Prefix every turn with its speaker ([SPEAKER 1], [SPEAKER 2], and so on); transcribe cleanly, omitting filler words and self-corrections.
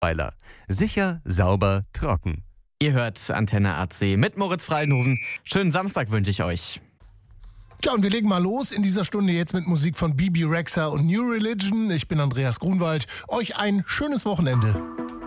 [SPEAKER 1] Weiler. Sicher, sauber, trocken.
[SPEAKER 2] Ihr hört Antenne AC mit Moritz Freidenhofen. Schönen Samstag wünsche ich euch.
[SPEAKER 3] Ja, und wir legen mal los in dieser Stunde jetzt mit Musik von Bebe Rexha und New Religion. Ich bin Andreas Grunwald. Euch ein schönes Wochenende.